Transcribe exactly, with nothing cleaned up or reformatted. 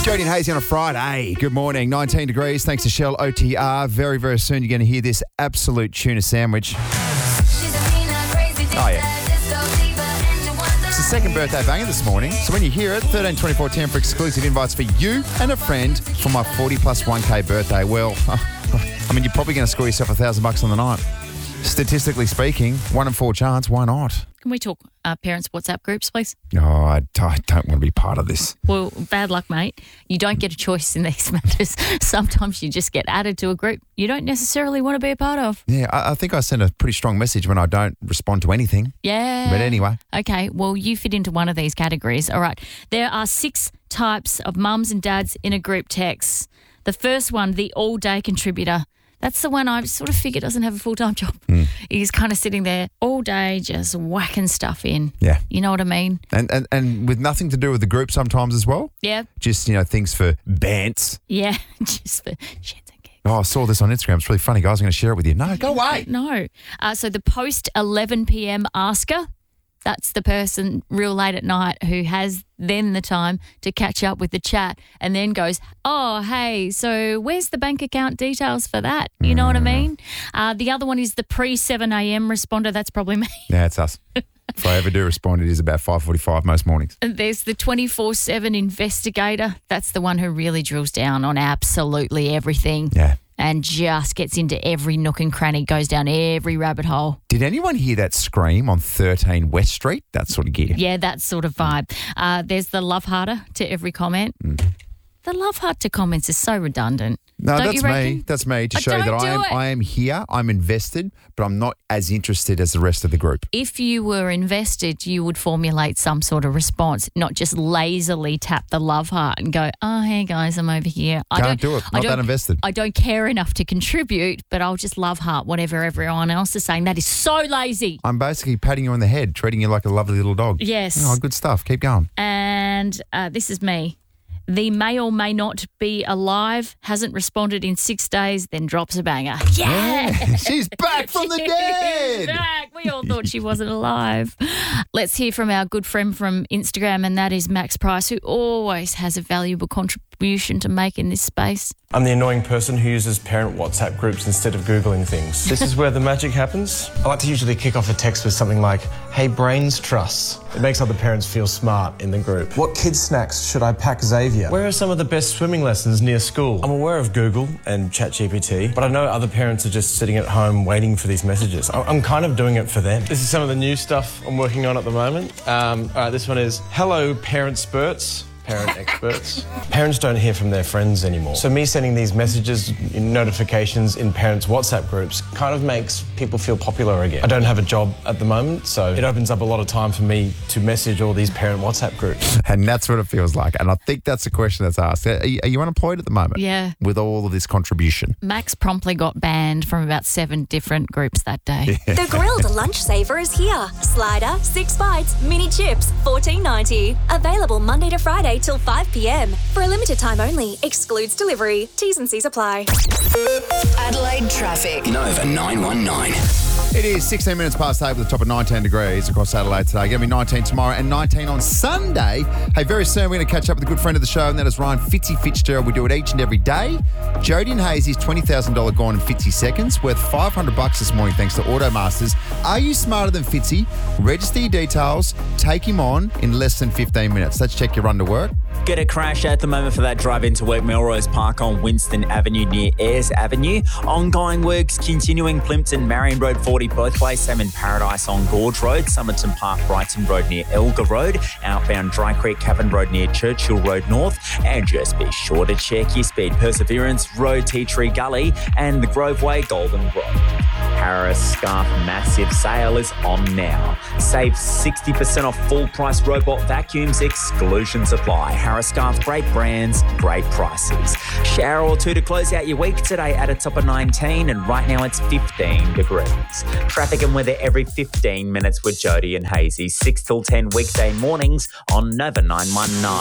Jody and Hazy on a Friday. Good morning. nineteen degrees. Thanks to Shell O T R. Very, very soon you're going to hear this absolute tuna sandwich. Oh, yeah. It's the second birthday banger this morning. So when you hear it, thirteen twenty-four ten for exclusive invites for you and a friend for my forty plus one K birthday. Well, I mean, you're probably going to score yourself a thousand bucks on the night. Statistically speaking, one in four chance. Why not? Can we talk uh, parents' WhatsApp groups, please? Oh, I, I don't want to be part of this. Well, bad luck, mate. You don't get a choice in these matters. Sometimes you just get added to a group you don't necessarily want to be a part of. Yeah, I, I think I send a pretty strong message when I don't respond to anything. Yeah. But anyway. Okay, well, you fit into one of these categories. All right. There are six types of mums and dads in a group text. The first one, the all-day contributor. That's the one I sort of figure doesn't have a full-time job. Mm. He's kind of sitting there all day just whacking stuff in. Yeah. You know what I mean? And, and and with nothing to do with the group sometimes as well? Yeah. Just, you know, things for bants. Yeah, just for shits and gigs. Oh, I saw this on Instagram. It's really funny, guys. I'm going to share it with you. No, go away. No. Uh, so the post eleven p.m. asker, that's the person real late at night who has then the time to catch up with the chat and then goes, oh, hey, so where's the bank account details for that? You know mm. what I mean? Uh, the other one is the pre-seven a.m. responder. That's probably me. Yeah, it's us. If I ever do respond, it is about five forty-five most mornings. And there's the twenty-four seven investigator. That's the one who really drills down on absolutely everything. Yeah. And just gets into every nook and cranny, goes down every rabbit hole. Did anyone hear that scream on thirteen West Street? That sort of gear. Yeah, that sort of vibe. Uh, there's the love harder to every comment. Mm. The love heart to comments is so redundant. No, Don't that's you reckon? me. That's me to I show you that I am, it. I am here, I'm invested, but I'm not as interested as the rest of the group. If you were invested, you would formulate some sort of response, not just lazily tap the love heart and go, oh, hey, guys, I'm over here. I Can't don't, do it. I Not don't, that invested. I don't care enough to contribute, but I'll just love heart whatever everyone else is saying. That is so lazy. I'm basically patting you on the head, treating you like a lovely little dog. Yes. Oh, good stuff. Keep going. And uh, this is me. The may or may not be alive, hasn't responded in six days, then drops a banger. Yeah! yeah she's back from the dead! She's back. We all thought she wasn't alive. Let's hear from our good friend from Instagram, and that is Max Price, who always has a valuable contribution to make in this space. I'm the annoying person who uses parent WhatsApp groups instead of Googling things. This is where the magic happens. I like to usually kick off a text with something like, hey, brains trust. It makes other parents feel smart in the group. What kids' snacks should I pack Xavier? Where are some of the best swimming lessons near school? I'm aware of Google and ChatGPT, but I know other parents are just sitting at home waiting for these messages. I'm kind of doing it for them. This is some of the new stuff I'm working on at the moment. Um, all right, this one is, hello, parent spurts. Parent experts. Parents don't hear from their friends anymore. So me sending these messages, notifications in parents' WhatsApp groups kind of makes people feel popular again. I don't have a job at the moment, so it opens up a lot of time for me to message all these parent WhatsApp groups. And that's what it feels like. And I think that's the question that's asked. Are you, are you unemployed at the moment? Yeah. With all of this contribution? Max promptly got banned from about seven different groups that day. Yeah. The grilled lunch saver is here. Slider, six bites, mini chips, fourteen ninety. Available Monday to Friday till five p.m. For a limited time only. Excludes delivery. T's and C's apply. Adelaide traffic. Nova nine one nine. It is sixteen minutes past eight with a top of nineteen degrees across Adelaide today. Going to be nineteen tomorrow and nineteen on Sunday. Hey, very soon we're going to catch up with a good friend of the show, and that is Ryan Fitzy Fitzgerald. We do it each and every day. Jody and Hazy's twenty thousand dollars gone in Fitzy seconds, worth five hundred bucks this morning thanks to Automasters. Are you smarter than Fitzy? Register your details, take him on in less than fifteen minutes. Let's check your run to work. Get a crash at the moment for that drive into work. Melrose Park on Winston Avenue near Ayers Avenue. Ongoing works continuing Plimpton, Marion Road forty both ways. Same in Paradise on Gorge Road. Somerton Park, Brighton Road near Elgar Road. Outbound Dry Creek, Cavan Road near Churchill Road North. And just be sure to check your speed. Perseverance Road, Tea Tree Gully and the Grove Way, Golden Grove. Harris Scarf massive sale is on now. Save sixty percent off full price robot vacuums, exclusions apply. Harris Scarf, great brands, great prices. Shower or two to close out your week today at a top of nineteen, and right now it's fifteen degrees. Traffic and weather every fifteen minutes with Jody and Hazy, six till ten weekday mornings on Nova nine one nine.